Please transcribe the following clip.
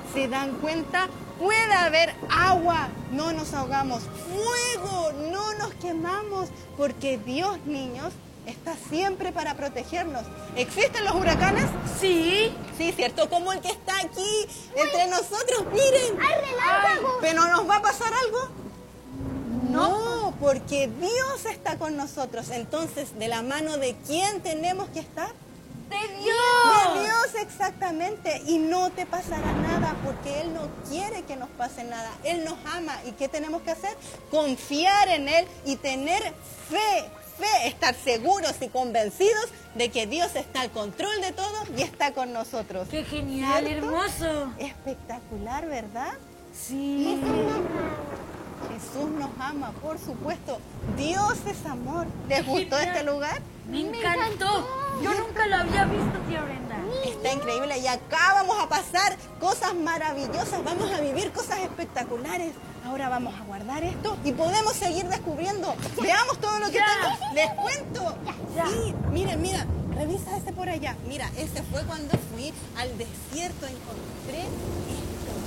¿Se dan cuenta? Puede haber agua, no nos ahogamos. Fuego, no nos quemamos. Porque Dios, niños, está siempre para protegernos. ¿Existen los huracanes? Sí. Sí, ¿cierto? Como el que está aquí entre nosotros. ¡Miren! ¡Hay relámpagos! ¿Pero nos va a pasar algo? No, porque Dios está con nosotros. Entonces, ¿de la mano de quién tenemos que estar? ¡De Dios! De Dios, exactamente. Y no te pasará nada porque Él no quiere que nos pase nada. Él nos ama. ¿Y qué tenemos que hacer? Confiar en Él y tener fe. Estar seguros y convencidos de que Dios está al control de todo y está con nosotros. ¡Qué genial, ¿Cierto? hermoso! Espectacular, ¿verdad? Sí. Jesús nos ama, por supuesto. Dios es amor. ¿Les gustó este lugar? Me encantó. Yo nunca lo había visto, tía Brenda. Está increíble y acá vamos a pasar cosas maravillosas, vamos a vivir cosas espectaculares. Ahora vamos a guardar esto y podemos seguir descubriendo. Veamos todo lo que tengo. Les cuento. Ya. Sí, miren, mira, revisa ese por allá. Mira, ese fue cuando fui al desierto, encontré